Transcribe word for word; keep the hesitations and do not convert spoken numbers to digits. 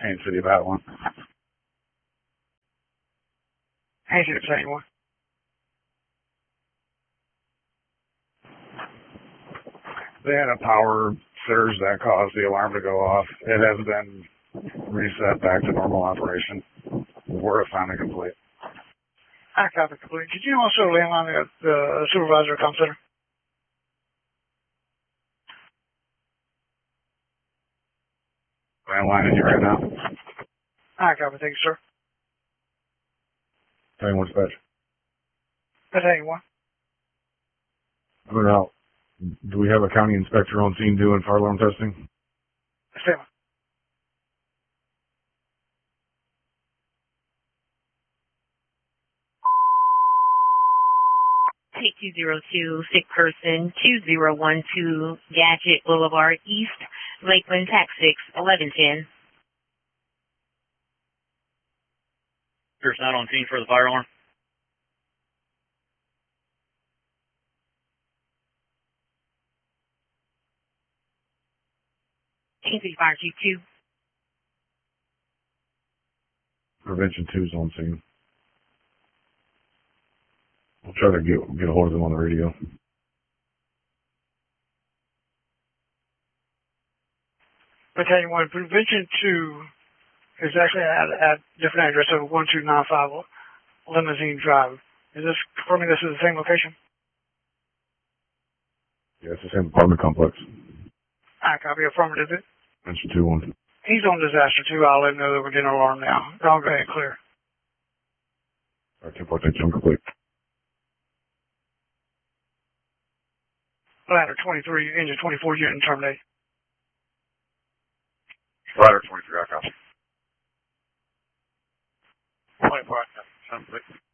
Haines City of Avalon. Haines City of seventy-one. They had a power surge that caused the alarm to go off. It has been reset back to normal operation. We're finally complete. I copy complete. Could you also landline the, the supervisor comm center? Landlining you right now. I copy. Thank you, sir. Tell you what, dispatch. That's anyone. I mean, now, do we have a county inspector on scene doing fire alarm testing? Stay on. Take two zero two, sick person, two zero one two, Gadget Boulevard East, Lakeland, Tax six, eleven ten. Person not on scene for the fire alarm. King City Fire Chief two. Prevention two's on scene. We'll try to get get a hold of them on the radio. Battalion one, Prevention two is actually at at different address of one two nine five Limousine Drive. Is this confirming this is the same location? Yeah, it's the same apartment complex. I copy. Affirmative. Prevention two one. He's on disaster two. I'll let him know that we're getting an alarm now. I'll go ahead and clear. All right, ten four, ten, complete. Ladder twenty-three, engine twenty-four, unit terminate. Ladder twenty-three, I copy. twenty-four, I copy. Complete.